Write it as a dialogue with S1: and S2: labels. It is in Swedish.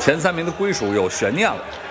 S1: 前3名的归属有悬念了。